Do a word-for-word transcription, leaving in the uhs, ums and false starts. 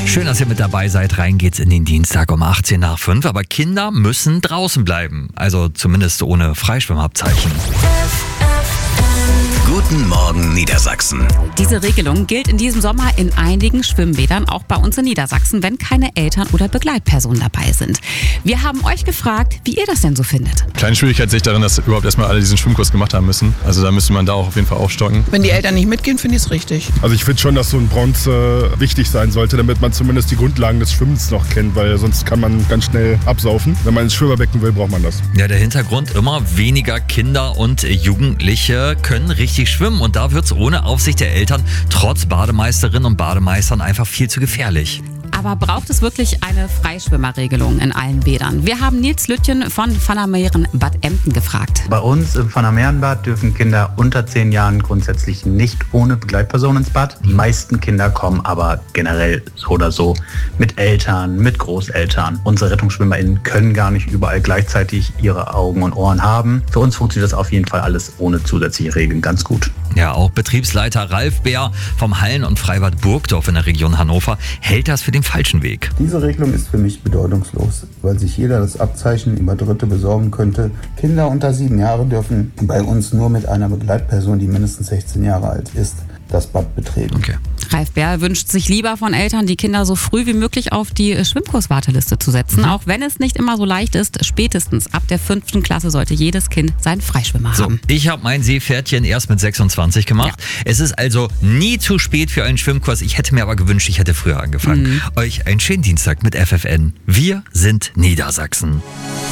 Schön, dass ihr mit dabei seid. Rein geht's in den Dienstag um achtzehn nach fünf. Aber Kinder müssen draußen bleiben. Also zumindest ohne Freischwimmabzeichen. Guten Morgen Niedersachsen. Diese Regelung gilt in diesem Sommer in einigen Schwimmbädern, auch bei uns in Niedersachsen, wenn keine Eltern oder Begleitpersonen dabei sind. Wir haben euch gefragt, wie ihr das denn so findet. Kleine Schwierigkeit sehe ich darin, dass überhaupt erstmal alle diesen Schwimmkurs gemacht haben müssen. Also da müsste man da auch auf jeden Fall aufstocken. Wenn die Eltern nicht mitgehen, finde ich es richtig. Also ich finde schon, dass so ein Bronze wichtig sein sollte, damit man zumindest die Grundlagen des Schwimmens noch kennt, weil sonst kann man ganz schnell absaufen. Wenn man ins Schwimmerbecken will, braucht man das. Ja, der Hintergrund, immer weniger Kinder und Jugendliche können richtig schwimmen und da wird es ohne Aufsicht der Eltern trotz Bademeisterinnen und Bademeistern einfach viel zu gefährlich. Aber braucht es wirklich eine Freischwimmerregelung in allen Bädern? Wir haben Nils Lüttjen von Vandermeeren Bad Emden gefragt. Bei uns im Vandermeerenbad dürfen Kinder unter zehn Jahren grundsätzlich nicht ohne Begleitperson ins Bad. Die meisten Kinder kommen aber generell so oder so mit Eltern, mit Großeltern. Unsere RettungsschwimmerInnen können gar nicht überall gleichzeitig ihre Augen und Ohren haben. Für uns funktioniert das auf jeden Fall alles ohne zusätzliche Regeln ganz gut. Ja, auch Betriebsleiter Ralf Bär vom Hallen- und Freibad Burgdorf in der Region Hannover hält das für den falschen Weg. Diese Regelung ist für mich bedeutungslos, weil sich jeder das Abzeichen über Dritte besorgen könnte. Kinder unter sieben Jahre dürfen bei uns nur mit einer Begleitperson, die mindestens sechzehn Jahre alt ist, das Bad betreten. Okay. Ralf Bär wünscht sich lieber von Eltern, die Kinder so früh wie möglich auf die Schwimmkurswarteliste zu setzen. Mhm. Auch wenn es nicht immer so leicht ist, spätestens ab der fünften Klasse sollte jedes Kind seinen Freischwimmer so, haben. Ich habe mein Seepferdchen erst mit sechsundzwanzig gemacht. Ja. Es ist also nie zu spät für einen Schwimmkurs. Ich hätte mir aber gewünscht, ich hätte früher angefangen. Mhm. Euch einen schönen Dienstag mit F F N. Wir sind Niedersachsen.